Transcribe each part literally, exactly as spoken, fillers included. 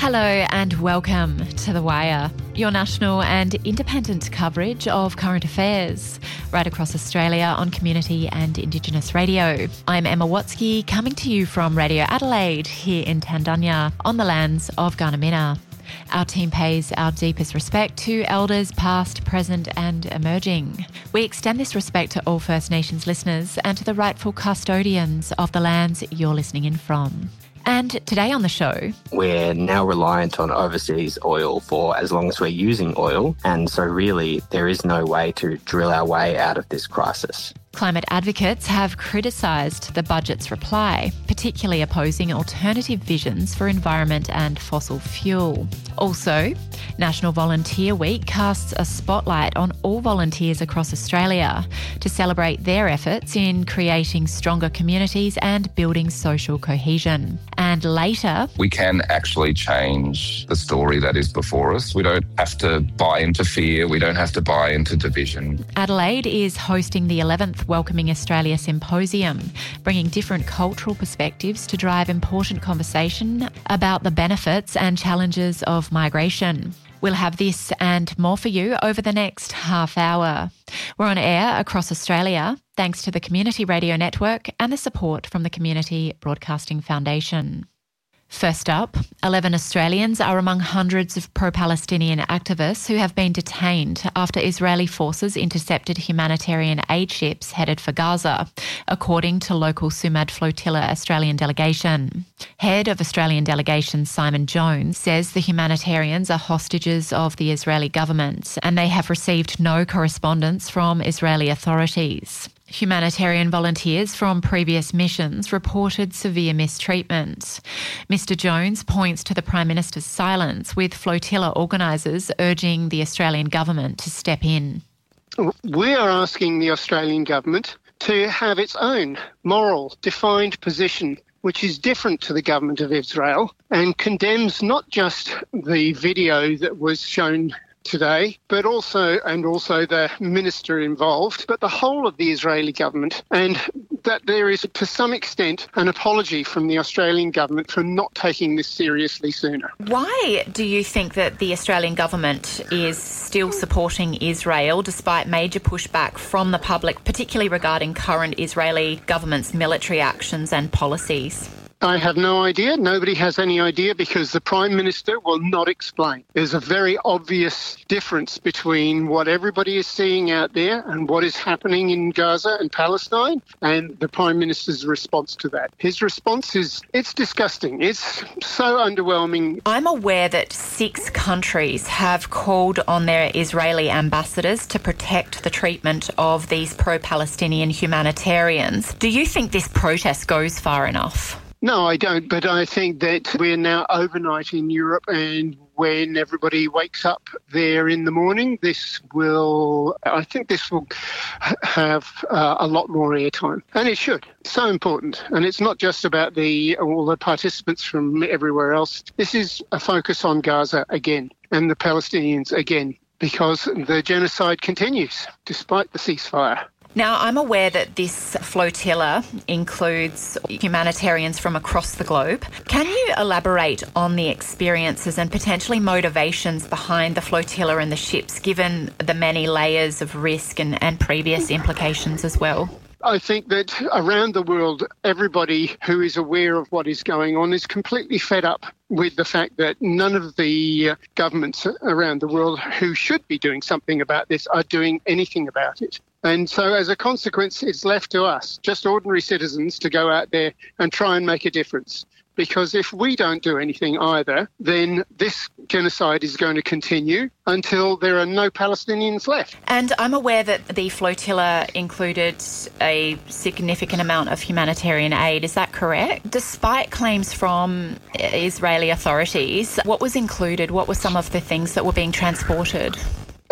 Hello and welcome to The Wire, your national and independent coverage of current affairs right across Australia on community and Indigenous radio. I'm Emma Watsky, coming to you from Radio Adelaide here in Tandunya on the lands of Gunnaminna. Our team pays our deepest respect to Elders past, present and emerging. We extend this respect to all First Nations listeners and to the rightful custodians of the lands you're listening in from. And today on the show, we're now reliant on overseas oil for as long as we're using oil, and so really there is no way to drill our way out of this crisis. Climate advocates have criticised the budget's reply, particularly opposing alternative visions for environment and fossil fuel. Also, National Volunteer Week casts a spotlight on all volunteers across Australia to celebrate their efforts in creating stronger communities and building social cohesion. And later, we can actually change the story that is before us. We don't have to buy into fear. We don't have to buy into division. Adelaide is hosting the eleventh Welcoming Australia Symposium, bringing different cultural perspectives to drive important conversation about the benefits and challenges of migration. We'll have this and more for you over the next half hour. We're on air across Australia, thanks to the Community Radio Network and the support from the Community Broadcasting Foundation. First up, eleven Australians are among hundreds of pro-Palestinian activists who have been detained after Israeli forces intercepted humanitarian aid ships headed for Gaza, according to local Sumad Flotilla Australian delegation. Head of Australian delegation Simon Jones says the humanitarians are hostages of the Israeli government and they have received no correspondence from Israeli authorities. Humanitarian volunteers from previous missions reported severe mistreatment. Mister Jones points to the Prime Minister's silence, with flotilla organisers urging the Australian government to step in. We are asking the Australian government to have its own moral, defined position, which is different to the government of Israel and condemns not just the video that was shown today, but also, and also the minister involved, but the whole of the Israeli government, and that there is, to some extent, an apology from the Australian government for not taking this seriously sooner. Why do you think that the Australian government is still supporting Israel despite major pushback from the public, particularly regarding current Israeli government's military actions and policies? I have no idea. Nobody has any idea because the Prime Minister will not explain. There's a very obvious difference between what everybody is seeing out there and what is happening in Gaza and Palestine and the Prime Minister's response to that. His response is, it's disgusting. It's so underwhelming. I'm aware that six countries have called on their Israeli ambassadors to protect the treatment of these pro-Palestinian humanitarians. Do you think this protest goes far enough? No, I don't, but I think that we're now overnight in Europe, and when everybody wakes up there in the morning, this will, I think this will have uh, a lot more airtime, and it should. It's so important, and it's not just about the all the participants from everywhere else. This is a focus on Gaza again, and the Palestinians again, because the genocide continues despite the ceasefire. Now, I'm aware that this flotilla includes humanitarians from across the globe. Can you elaborate on the experiences and potentially motivations behind the flotilla and the ships, given the many layers of risk and, and previous implications as well? I think that around the world, everybody who is aware of what is going on is completely fed up with the fact that none of the uh, governments around the world who should be doing something about this are doing anything about it. And so as a consequence, it's left to us, just ordinary citizens, to go out there and try and make a difference. Because if we don't do anything either, then this genocide is going to continue until there are no Palestinians left. And I'm aware that the flotilla included a significant amount of humanitarian aid. Is that correct? Despite claims from Israeli authorities, what was included? What were some of the things that were being transported?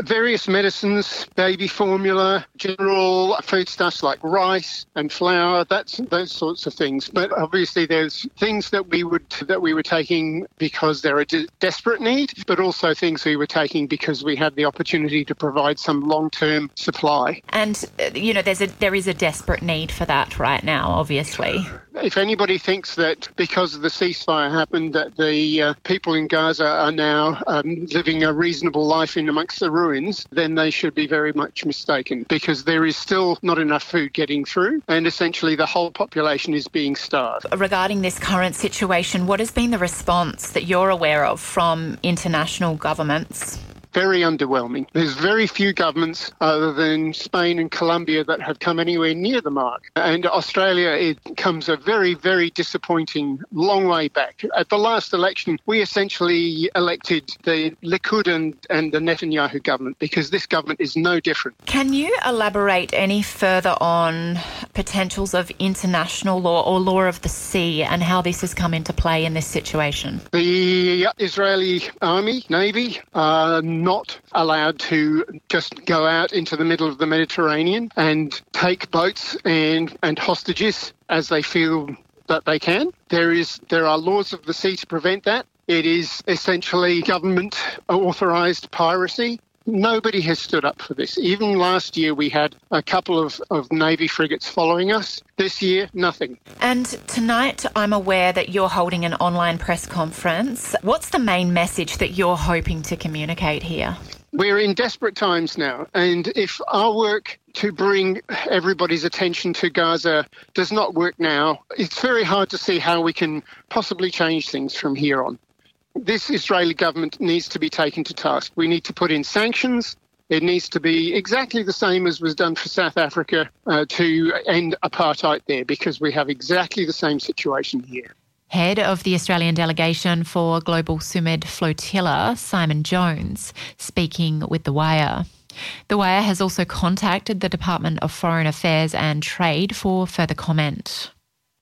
various medicines, baby formula, general foodstuffs like rice and flour, that's those sorts of things. But obviously there's things that we would that we were taking because they're a de- desperate need, but also things we were taking because we had the opportunity to provide some long-term supply. And, you know, there's a there is a desperate need for that right now, obviously. If anybody thinks that because the ceasefire happened that the uh, people in Gaza are now um, living a reasonable life in amongst the ruins, then they should be very much mistaken, because there is still not enough food getting through, and essentially the whole population is being starved. Regarding this current situation, what has been the response that you're aware of from international governments? Very underwhelming. There's very few governments other than Spain and Colombia that have come anywhere near the mark. And Australia, it comes a very, very disappointing long way back. At the last election, we essentially elected the Likud and, and the Netanyahu government, because this government is no different. Can you elaborate any further on potentials of international law or law of the sea and how this has come into play in this situation? The Israeli army, navy, are not allowed to just go out into the middle of the Mediterranean and take boats and, and hostages as they feel that they can. There is there are laws of the sea to prevent that. It is essentially government authorised piracy. Nobody has stood up for this. Even last year we had a couple of, of Navy frigates following us. This year, nothing. And tonight I'm aware that you're holding an online press conference. What's the main message that you're hoping to communicate here? We're in desperate times now, and if our work to bring everybody's attention to Gaza does not work now, it's very hard to see how we can possibly change things from here on. This Israeli government needs to be taken to task. We need to put in sanctions. It needs to be exactly the same as was done for South Africa uh, to end apartheid there, because we have exactly the same situation here. Head of the Australian delegation for Global Sumud Flotilla, Simon Jones, speaking with The Wire. The Wire has also contacted the Department of Foreign Affairs and Trade for further comment.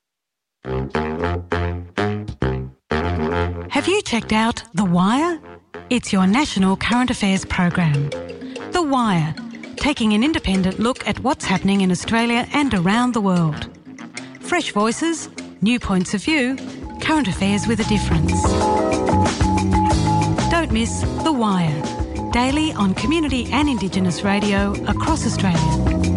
Have you checked out The Wire? It's your national current affairs program. The Wire, taking an independent look at what's happening in Australia and around the world. Fresh voices, new points of view, current affairs with a difference. Don't miss The Wire, daily on community and Indigenous radio across Australia.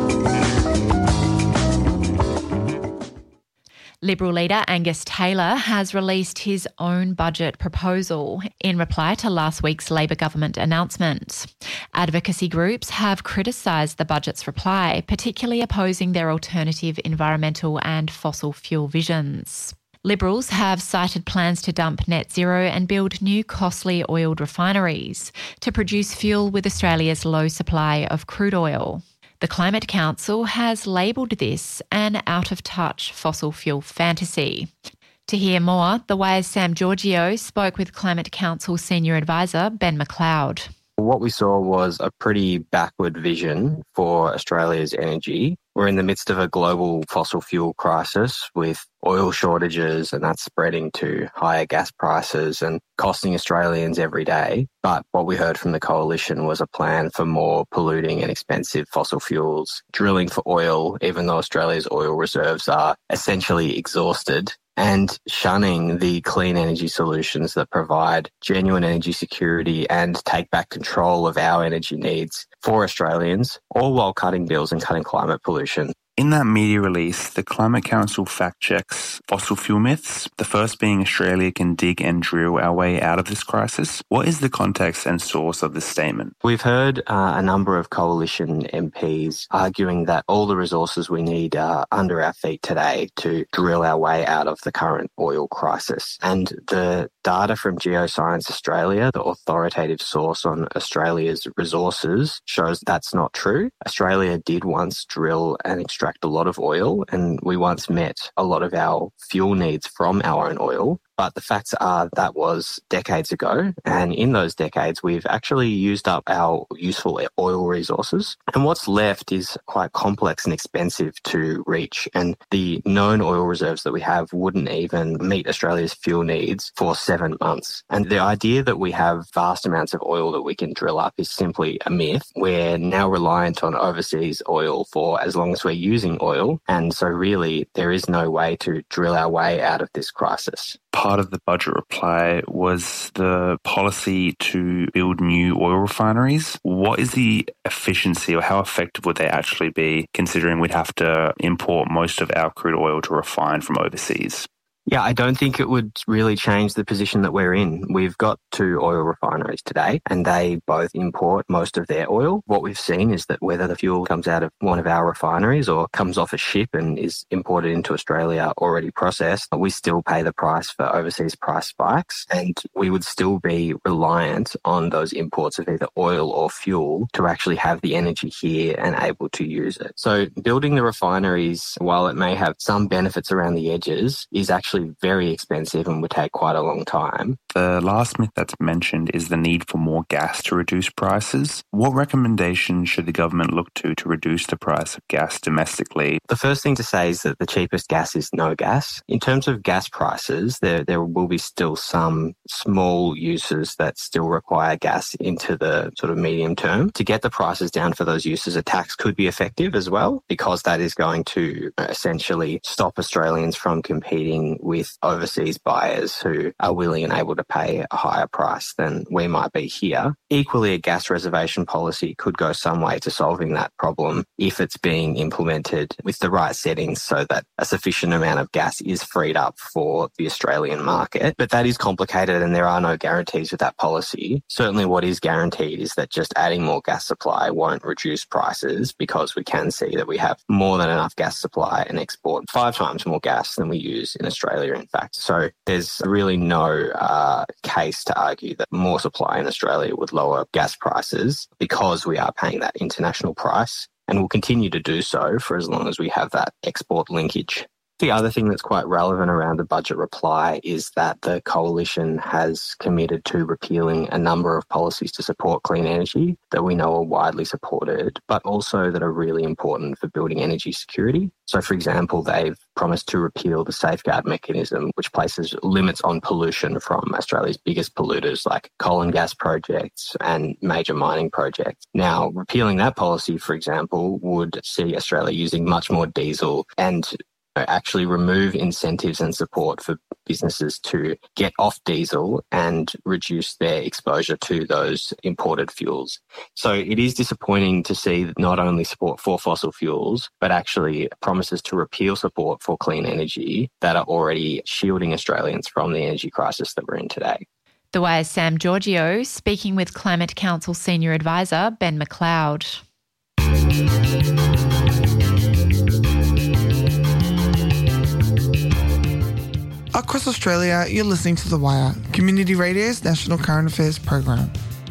Liberal leader Angus Taylor has released his own budget proposal in reply to last week's Labor government announcement. Advocacy groups have criticised the budget's reply, particularly opposing their alternative environmental and fossil fuel visions. Liberals have cited plans to dump net zero and build new costly oiled refineries to produce fuel with Australia's low supply of crude oil. The Climate Council has labelled this an out-of-touch fossil fuel fantasy. To hear more, The Wire's Sam Giorgio spoke with Climate Council Senior Advisor Ben McLeod. What we saw was a pretty backward vision for Australia's energy. We're in the midst of a global fossil fuel crisis with oil shortages, and that's spreading to higher gas prices and costing Australians every day. But what we heard from the coalition was a plan for more polluting and expensive fossil fuels, drilling for oil, even though Australia's oil reserves are essentially exhausted, and shunning the clean energy solutions that provide genuine energy security and take back control of our energy needs for Australians, all while cutting bills and cutting climate pollution. In that media release, the Climate Council fact-checks fossil fuel myths, the first being Australia can dig and drill our way out of this crisis. What is the context and source of this statement? We've heard uh, a number of coalition M Ps arguing that all the resources we need are under our feet today to drill our way out of the current oil crisis. And the data from Geoscience Australia, the authoritative source on Australia's resources, shows that's not true. Australia did once drill and extract a lot of oil, and we once met a lot of our fuel needs from our own oil. But the facts are that was decades ago. And in those decades, we've actually used up our useful oil resources. And what's left is quite complex and expensive to reach. And the known oil reserves that we have wouldn't even meet Australia's fuel needs for seven months. And the idea that we have vast amounts of oil that we can drill up is simply a myth. We're now reliant on overseas oil for as long as we're using oil. And so really, there is no way to drill our way out of this crisis. Part of the budget reply was the policy to build new oil refineries. What is the efficiency, or how effective would they actually be, considering we'd have to import most of our crude oil to refine from overseas? Yeah, I don't think it would really change the position that we're in. We've got two oil refineries today, and they both import most of their oil. What we've seen is that whether the fuel comes out of one of our refineries or comes off a ship and is imported into Australia already processed, we still pay the price for overseas price spikes, and we would still be reliant on those imports of either oil or fuel to actually have the energy here and able to use it. So building the refineries, while it may have some benefits around the edges, is actually very expensive and would take quite a long time. The last myth that's mentioned is the need for more gas to reduce prices. What recommendations should the government look to to reduce the price of gas domestically? The first thing to say is that the cheapest gas is no gas. In terms of gas prices, there, there will be still some small uses that still require gas into the sort of medium term. To get the prices down for those uses, a tax could be effective as well, because that is going to essentially stop Australians from competing with overseas buyers who are willing and able to pay a higher price than we might be here. Equally, a gas reservation policy could go some way to solving that problem if it's being implemented with the right settings so that a sufficient amount of gas is freed up for the Australian market. But that is complicated and there are no guarantees with that policy. Certainly what is guaranteed is that just adding more gas supply won't reduce prices, because we can see that we have more than enough gas supply and export five times more gas than we use in Australia. In fact. So there's really no uh, case to argue that more supply in Australia would lower gas prices, because we are paying that international price and will continue to do so for as long as we have that export linkage. The other thing that's quite relevant around the budget reply is that the coalition has committed to repealing a number of policies to support clean energy that we know are widely supported, but also that are really important for building energy security. So, for example, they've promised to repeal the safeguard mechanism, which places limits on pollution from Australia's biggest polluters like coal and gas projects and major mining projects. Now, repealing that policy, for example, would see Australia using much more diesel and actually remove incentives and support for businesses to get off diesel and reduce their exposure to those imported fuels. So it is disappointing to see not only support for fossil fuels, but actually promises to repeal support for clean energy that are already shielding Australians from the energy crisis that we're in today. The Wire's Sam Giorgio speaking with Climate Council Senior Advisor Ben McLeod. Across Australia, you're listening to The Wire, Community Radio's national current affairs program.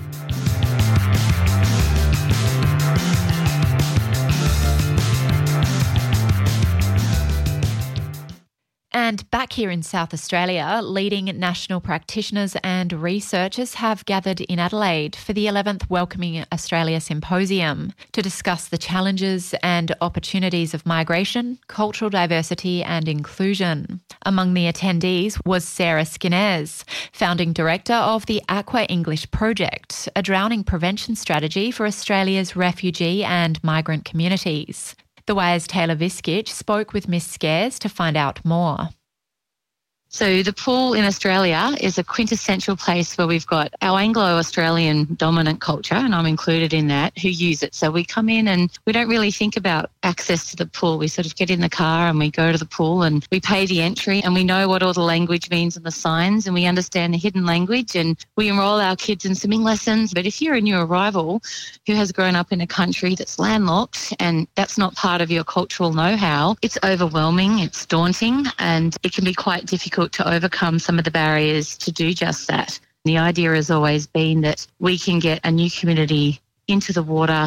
And back here in South Australia, leading national practitioners and researchers have gathered in Adelaide for the eleventh Welcoming Australia Symposium to discuss the challenges and opportunities of migration, cultural diversity and inclusion. Among the attendees was Sarah Skinners, founding director of the Aqua English Project, a drowning prevention strategy for Australia's refugee and migrant communities. The Wire's Taylor Viskich spoke with Miss Scares to find out more. So the pool in Australia is a quintessential place where we've got our Anglo-Australian dominant culture, and I'm included in that, who use it. So we come in and we don't really think about access to the pool. We sort of get in the car and we go to the pool and we pay the entry and we know what all the language means and the signs, and we understand the hidden language, and we enrol our kids in swimming lessons. But if you're a new arrival who has grown up in a country that's landlocked and that's not part of your cultural know-how, it's overwhelming, it's daunting, and it can be quite difficult to overcome some of the barriers to do just that. The idea has always been that we can get a new community into the water,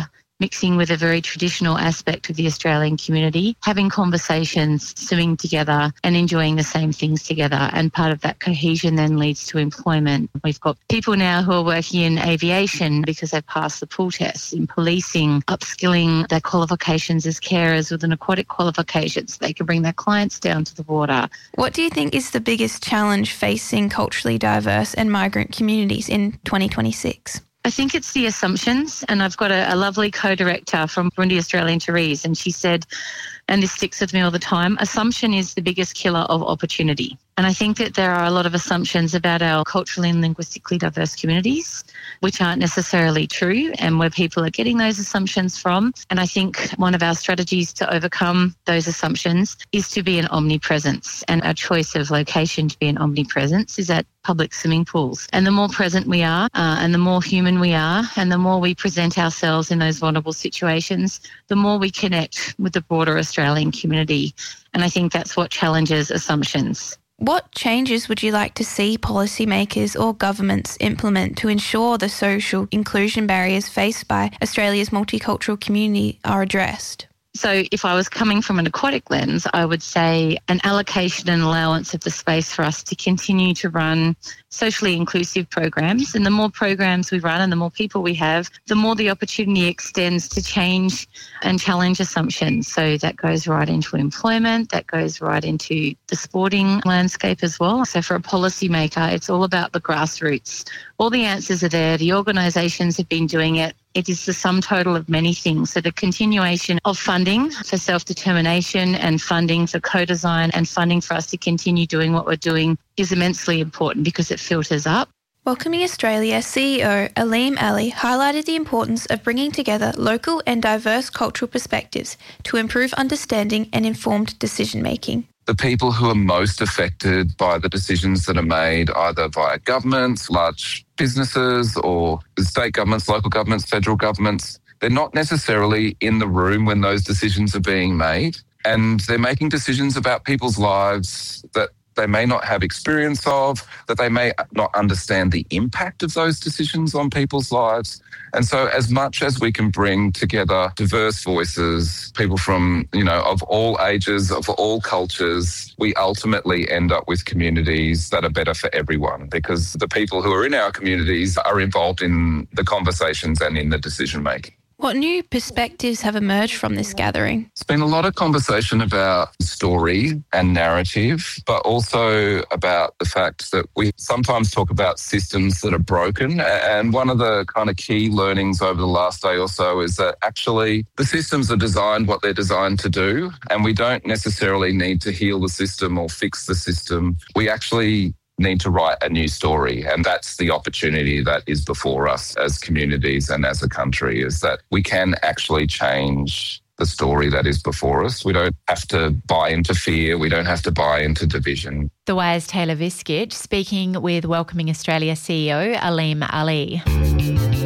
mixing with a very traditional aspect of the Australian community, having conversations, swimming together and enjoying the same things together. And part of that cohesion then leads to employment. We've got people now who are working in aviation because they've passed the pool tests, in policing, upskilling their qualifications as carers with an aquatic qualification so they can bring their clients down to the water. What do you think is the biggest challenge facing culturally diverse and migrant communities in twenty twenty-six? I think it's the assumptions, and I've got a, a lovely co-director from Burundi Australian, Therese, and she said, and this sticks with me all the time, assumption is the biggest killer of opportunity. And I think that there are a lot of assumptions about our culturally and linguistically diverse communities, which aren't necessarily true, and where people are getting those assumptions from. And I think one of our strategies to overcome those assumptions is to be an omnipresence. And our choice of location to be an omnipresence is at public swimming pools. And the more present we are, uh, and the more human we are, and the more we present ourselves in those vulnerable situations, the more we connect with the broader Australian community. And I think that's what challenges assumptions. What changes would you like to see policymakers or governments implement to ensure the social inclusion barriers faced by Australia's multicultural community are addressed? So if I was coming from an aquatic lens, I would say an allocation and allowance of the space for us to continue to run socially inclusive programs. And the more programs we run and the more people we have, the more the opportunity extends to change and challenge assumptions. So that goes right into employment, that goes right into the sporting landscape as well. So for a policymaker, it's all about the grassroots. All the answers are there. The organisations have been doing it. It is the sum total of many things. So the continuation of funding for self-determination and funding for co-design and funding for us to continue doing what we're doing is immensely important because it filters up. Welcoming Australia C E O Aleem Ali highlighted the importance of bringing together local and diverse cultural perspectives to improve understanding and informed decision-making. The people who are most affected by the decisions that are made either via governments, large businesses, or state governments, local governments, federal governments, they're not necessarily in the room when those decisions are being made. And they're making decisions about people's lives that they may not have experience of, that they may not understand the impact of those decisions on people's lives. And so as much as we can bring together diverse voices, people from, you know, of all ages, of all cultures, we ultimately end up with communities that are better for everyone because the people who are in our communities are involved in the conversations and in the decision making. What new perspectives have emerged from this gathering? It's been a lot of conversation about story and narrative, but also about the fact that we sometimes talk about systems that are broken. And one of the kind of key learnings over the last day or so is that actually the systems are designed what they're designed to do, and we don't necessarily need to heal the system or fix the system. We actually need to write a new story. And that's the opportunity that is before us as communities and as a country, is that we can actually change the story that is before us. We don't have to buy into fear. We don't have to buy into division. The Wire's Taylor Viskich speaking with Welcoming Australia C E O Aleem Ali.